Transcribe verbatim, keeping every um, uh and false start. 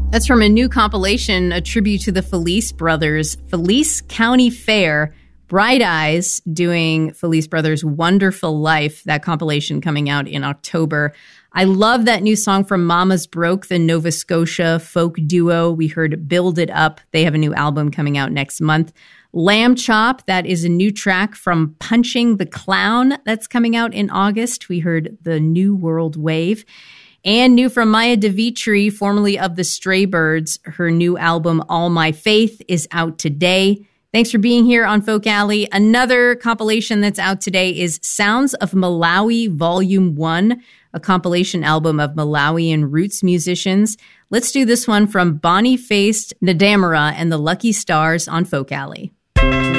That's from a new compilation, a tribute to the Felice Brothers, Felice County Fair. Bright Eyes doing Felice Brothers' Wonderful Life, that compilation coming out in October. I love that new song from Mama's Broke, the Nova Scotia folk duo. We heard Build It Up. They have a new album coming out next month. Lamb Chop, that is a new track from Punching the Clown that's coming out in August. We heard The New World Wave. And new from Maya DeVitri, formerly of the Stray Birds. Her new album, All My Faith, is out today. Thanks for being here on Folk Alley. Another compilation that's out today is Sounds of Malawi Volume one, a compilation album of Malawian roots musicians. Let's do this one from Bonnie Faced Ndamara and the Lucky Stars on Folk Alley.